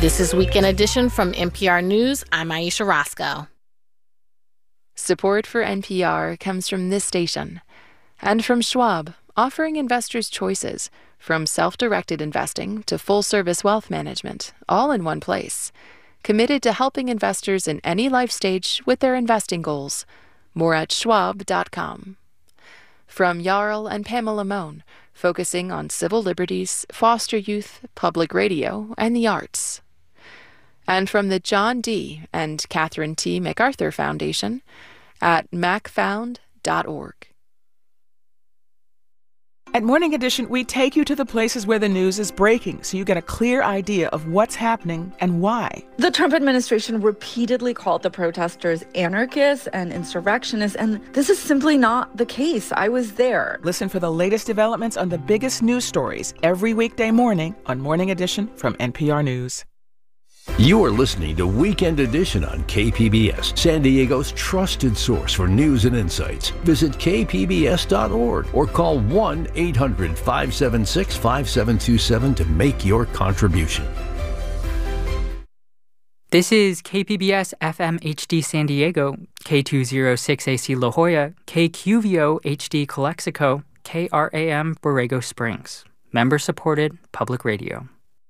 This is Weekend Edition from NPR News. I'm Aisha Roscoe. Support for NPR comes from this station and from Schwab, offering investors choices from self-directed investing to full-service wealth management, all in one place. Committed to helping investors in any life stage with their investing goals. More at schwab.com. From Jarl and Pamela Mohn, focusing on civil liberties, foster youth, public radio, and the arts. And from the John D. and Catherine T. MacArthur Foundation at macfound.org. At Morning Edition, we take you to the places where the news is breaking so you get a clear idea of what's happening and why. The Trump administration repeatedly called the protesters anarchists and insurrectionists, and this is simply not the case. I was there. Listen for the latest developments on the biggest news stories every weekday morning on Morning Edition from NPR News. You are listening to Weekend Edition on KPBS, San Diego's trusted source for news and insights. Visit kpbs.org or call 1-800-576-5727 to make your contribution. This is KPBS FM HD San Diego, K206AC La Jolla, KQVO HD Calexico, KRAM Borrego Springs. Member-supported public radio.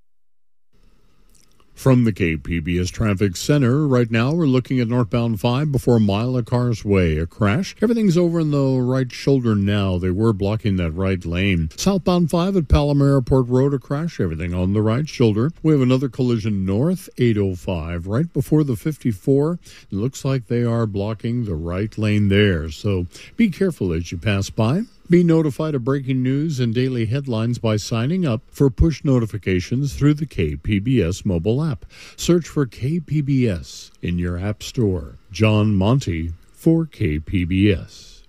From the KPBS Traffic Center, right now we're looking at northbound 5 before Mile Cars Way. A crash. Everything's over in the right shoulder now. They were blocking that right lane. Southbound 5 at Palomar Airport Road, a crash. Everything on the right shoulder. We have another collision north, 805, right before the 54. It looks like they are blocking the right lane there. So be careful as you pass by. Be notified of breaking news and daily headlines by signing up for push notifications through the KPBS mobile app. Search for KPBS in your app store. John Monty for KPBS.